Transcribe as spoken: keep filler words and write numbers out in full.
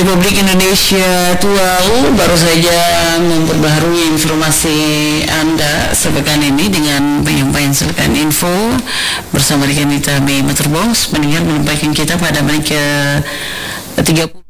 Republik Indonesia Tuau baru saja memperbaharui informasi Anda sepekan ini dengan penyampaian sepekan info bersama dengan Nita May Motorbos mendengar menyampaikan kita pada menit ke tiga puluh